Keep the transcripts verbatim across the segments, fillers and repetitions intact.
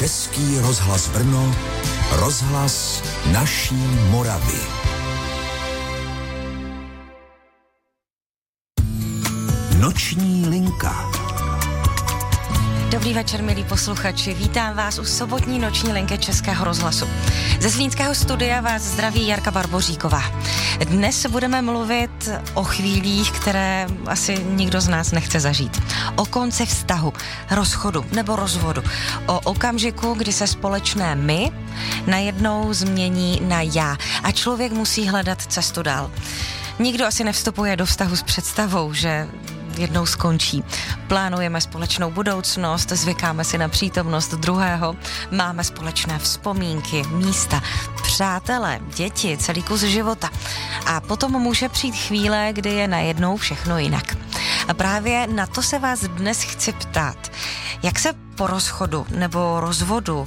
Český rozhlas Brno, rozhlas naší Moravy. Noční linka. Dobrý večer, milí posluchači. Vítám vás u sobotní noční linky Českého rozhlasu. Ze Zlínského studia vás zdraví Jarka Barboříková. Dnes budeme mluvit o chvílích, které asi nikdo z nás nechce zažít. O konci vztahu, rozchodu nebo rozvodu. O okamžiku, kdy se společné my najednou změní na já a člověk musí hledat cestu dál. Nikdo asi nevstupuje do vztahu s představou, že jednou skončí. Plánujeme společnou budoucnost, zvykáme si na přítomnost druhého, máme společné vzpomínky, místa, přátelé, děti, celý kus života. A potom může přijít chvíle, kdy je najednou všechno jinak. A právě na to se vás dnes chci ptát. Jak se po rozchodu nebo rozvodu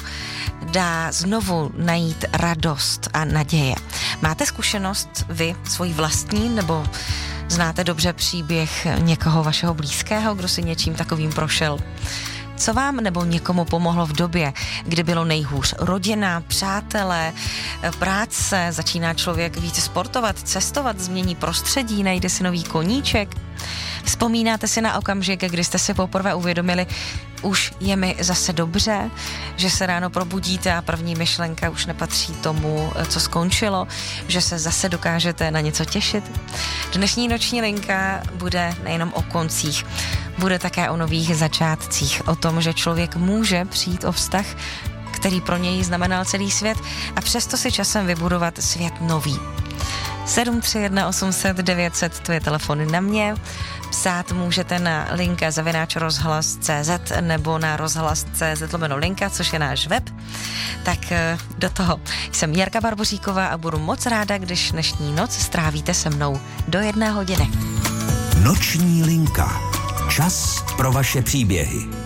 dá znovu najít radost a naděje? Máte zkušenost vy, svoji vlastní, nebo znáte dobře příběh někoho vašeho blízkého, kdo si něčím takovým prošel? Co vám nebo někomu pomohlo v době, kdy bylo nejhůř? Rodina, přátelé, práce, začíná člověk více sportovat, cestovat, změní prostředí, najde si nový koníček? Vzpomínáte si na okamžik, kdy jste si poprvé uvědomili, už je mi zase dobře, že se ráno probudíte a první myšlenka už nepatří tomu, co skončilo, že se zase dokážete na něco těšit? Dnešní noční linka bude nejenom o koncích, bude také o nových začátcích, o tom, že člověk může přijít o vztah, který pro něj znamenal celý svět a přesto si časem vybudovat svět nový. sedm tři jedna osm set devět set, to je telefon na mě. Psát můžete na linka zavináč rozhlas tečka cé zet nebo na rozhlas tečka cé zet lomeno linka, což je náš web. Tak do toho. Jsem Jarka Barboříková a budu moc ráda, když dnešní noc strávíte se mnou do jedné hodiny. Noční linka. Čas pro vaše příběhy.